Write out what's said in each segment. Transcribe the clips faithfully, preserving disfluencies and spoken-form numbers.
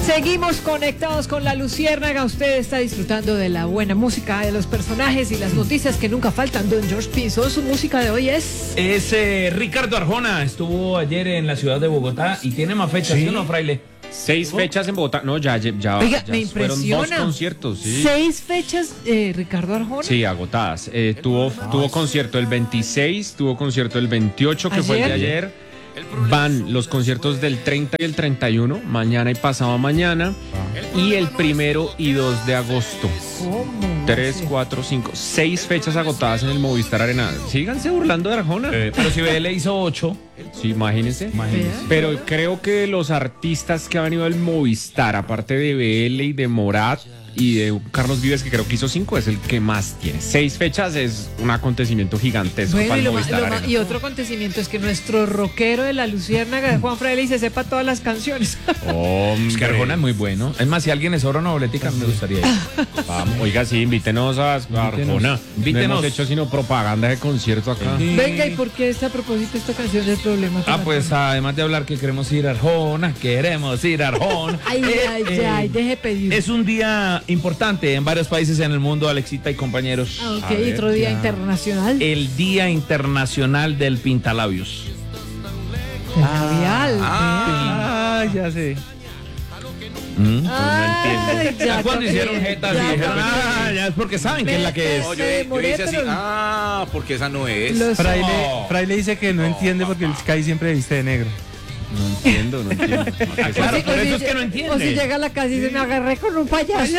Seguimos conectados con la Luciérnaga. Usted está disfrutando de la buena música, de los personajes y las noticias que nunca faltan. Don George Pinzón, su música de hoy es... Es eh, Ricardo Arjona. Estuvo ayer en la ciudad de Bogotá y tiene más fechas, ¿sí o no, Fraile? Seis ¿Oh? fechas en Bogotá. No, ya, ya, ya, Oiga, ya me fueron impresiona. dos conciertos. ¿Sí? Seis fechas, eh, Ricardo Arjona. Sí, agotadas. Eh, tuvo, tuvo concierto el veintiséis, tuvo concierto el veintiocho, que ¿Ayer? fue el de ayer. Van los conciertos del treinta y el treinta y uno, mañana y pasado mañana, y el primero y dos de agosto. ¿Cómo? Tres, cuatro, cinco, seis fechas agotadas en el Movistar Arena. Síganse burlando de Arjona. Eh, pero si B L hizo ocho. Sí, imagínense. Imagínense. Pero creo que los artistas que han venido al Movistar, aparte de B L y de Morat y de Carlos Vives, que creo que hizo cinco, es el que más tiene. Seis fechas es un acontecimiento gigantesco Bueno, para y, el lo ma- Movistar lo ma- Arena. y otro acontecimiento es que nuestro rockero de la Luciérnaga de Juan Fraile se sepa todas las canciones. Hombre. Es que Arjona es muy bueno. Es más, si alguien es oro una boletica, me gustaría ir. Vamos, oiga, sí, invítenos a, a Arjona. Invítenos. No hemos hecho sino propaganda de concierto acá. Sí. Venga, ¿y por qué está a propósito esta canción del problema? Ah, pues además de hablar que queremos ir a Arjona, queremos ir a Arjona. Ay, Eh, ay, eh, ay, deje pedir. Es un día importante en varios países en el mundo, Alexita y compañeros. Ah, ok, A ver, otro día ya. internacional. El Día Internacional del Pintalabios. El labial. Ah, ya sé. ¿Mm? Ay, ya, Ya cuando ya, hicieron ya, jetas ya, y dijeron, ya. ah, ya es porque saben que es la que es. Me- No, yo, me yo demoré, hice así, pero- ah, porque esa no es. Los- Fraile, No. Fraile dice que no, No, entiende porque el Sky siempre viste de negro. No entiendo, no entiendo. Ah, claro, O si- por o eso si- es que no O si entiende. llega a la casa y dice, me agarré con un payaso.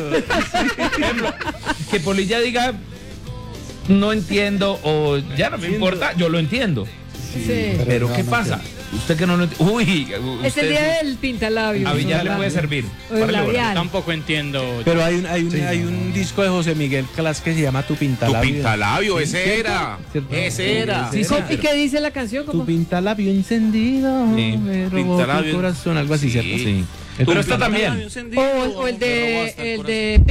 Que Polilla diga, no entiendo, o ya no me importa, yo lo entiendo. Sí. Pero ¿qué pasa? Usted que no lo entiende. Uy, Es usted el día del pintalabios. a Villar le ¿verdad? puede servir. O el Párale bola. labial. Tampoco entiendo. Pero hay un, hay un, hay un disco de José Miguel Clas que se llama Tu Tu Pintalabio. pintalabio, ese ¿Cierto? era. ¿Cierto? Ese era. Sí, ¿Cómo- ¿Y qué dice la canción? Tu ¿Cómo? pintalabio encendido, Sí. me robó Pintalabio. tu corazón, algo así, Sí. ¿cierto? Sí. Pero está también. O, o el de, el de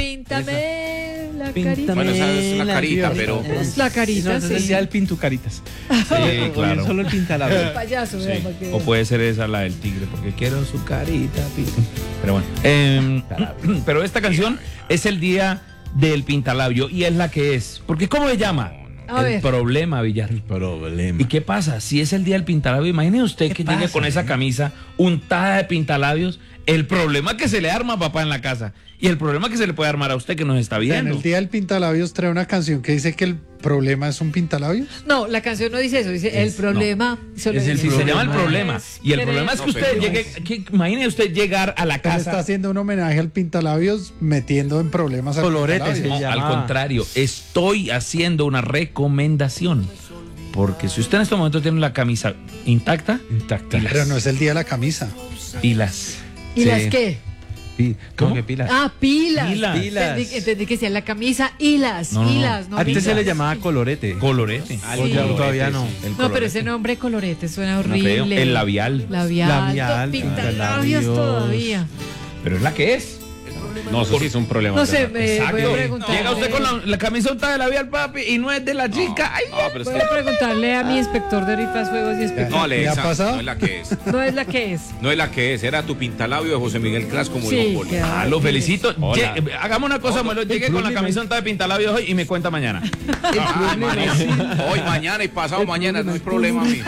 Píntame la carita. Bueno, esa es la carita, pero- Es la No, carita, ese es el sí. día del Pintucaritas. Sí, claro. Solo el pintalabio. El payaso, Sí. ¿verdad? Para que- O puede ser esa la del tigre, porque quiero su carita. pi- Pero bueno. Eh, pero esta canción es el día del pintalabio y es la que es. Porque ¿cómo se llama? A el ver. problema, Villar. Problema. ¿Y qué pasa? Si es el día del pintalabio, imagine usted que llegue con esa camisa untada de pintalabios. El problema que se le arma a papá en la casa y el problema que se le puede armar a usted que nos está En viendo. el día del pintalabios trae una canción que dice que el problema es un pintalabios. No, la canción no dice eso, dice el problema. solo Es el, dice, sí, se llama el problema. es Y el querer- problema es que No, usted pero- llegue, que, imagine usted llegar a la Él está casa. haciendo un homenaje al pintalabios metiendo en problemas al Colorete, pintalabios. No, se al llamaba. contrario, estoy haciendo una recomendación. Porque si usted en este momento tiene la camisa intacta, Intacta. Pero no es el día de la camisa. pilas. ¿Y Sí. las qué? ¿Cómo ¿Cómo? que pilas? Ah, pilas. Pilas. Entendí, entendí que sea la camisa hilas, No, no, no. hilas, no Antes se pilas. le llamaba colorete. Colorete. Hoy ya todavía no. El No, pero colorete. ese nombre colorete suena No, feo. horrible. El labial. Labial. Labial, Pintalabios pintalabios. todavía. Pero es la que es. No, eso sí es un problema. No sé, ¿verdad? me voy a Exacto. preguntar. Llega usted con la, la camisa untada de labial, papi, y no es de la chica. Ay, No, pero es Voy a que. preguntarle a mi inspector de rifas, juegos y No, espectáculos. Alexa, ¿Le ha pasado? no es la que es. No es la que es. No es la que es. Era tu pintalabio de José Miguel Clas como Sí, dijo Poli. que- Ah, lo felicito. Hola. Lle- hagamos una cosa, Melo. Llegué con la camisa untada de pintalabios hoy y me cuenta mañana. Ah, mañana. Hoy, mañana y pasado mañana, no hay problema, mijo.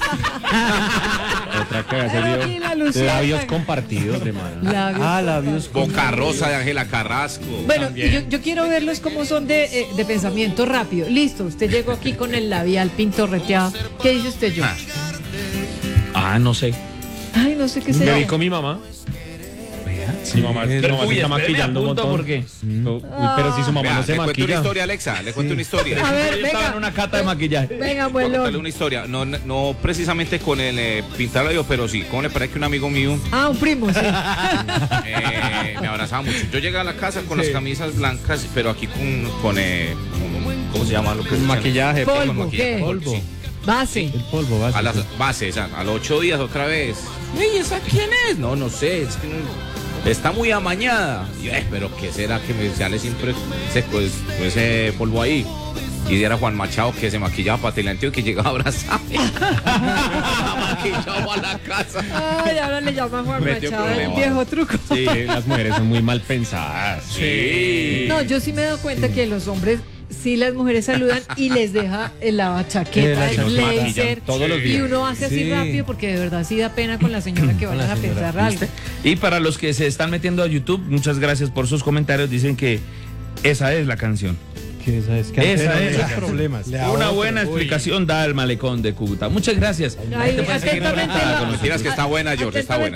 Otra que Aquí hace la Luciana. labios compartidos de mano. Labios. Ah, labios con... Boca Rosa de Ángela Carrasco. Bueno, y yo, yo quiero verlos como son de, eh, de pensamiento rápido. Listo, usted llegó aquí con el labial pintorreteado. ¿Qué dice usted, yo? Ah. Ah, no sé. Ay, no sé qué Me vi será. con mi mamá. Mi mamá, mi mamá se está maquillando un montón. porque Uy, pero si su mamá Vea, no se le cuento una maquilla. historia, Alexa. Le cuento una historia. A ver, yo estaba en venga. una cata de maquillaje. Venga, Voy a contarle abuelo. una historia. No, no, no precisamente con el eh, pintalabio, pero sí. ¿Cómo le parece que un amigo mío Ah, un primo, sí. eh, me abrazaba mucho? Yo llegué a la casa con las camisas blancas, pero aquí con, con, eh, con- ¿cómo se llama lo que se maquillaje. Con Polvo, maquillaje, ¿qué? polvo, sí. Base. El polvo, base. A las bases, a, a los ocho días otra vez. ¿Y esa quién es? No, no sé. Es que no- está muy amañada. Y yo, eh, pero ¿qué será que me sale siempre ese, pues, ese polvo ahí? Y era Juan Machado que se maquillaba para Teleantio que llegaba abrazado. Maquillado a la casa. Ay, ahora le llama Juan Metió Machado el problemas. viejo truco. Sí, las mujeres son muy mal pensadas. Sí. No, yo sí me he dado cuenta que los hombres, sí las mujeres saludan y les deja la chaqueta, Eh, el la blazer. maquillan todos los Y días. uno hace así Sí. rápido porque de verdad sí da pena con la señora que vayan a pensar algo. Y para los que se están metiendo a YouTube, muchas gracias por sus comentarios. Dicen que esa es la canción. Que esa es que Esa antes es. esos problemas. Le da Una otro. buena Uy. explicación da el malecón de Cúcuta. Muchas gracias. Ay, Te puedes seguir atentamente, conectada la- con nosotros. Mentiras que está buena, George, está buena.